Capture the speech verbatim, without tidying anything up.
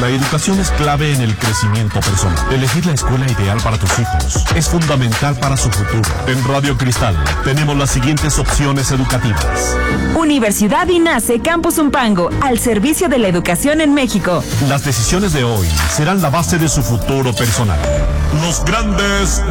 La educación es clave en el crecimiento personal. Elegir la escuela ideal para tus hijos es fundamental para su futuro. En Radio Cristal tenemos las siguientes opciones educativas. Universidad INACE Campus Zumpango, al servicio de la educación en México. Las decisiones de hoy serán la base de su futuro personal. Los grandes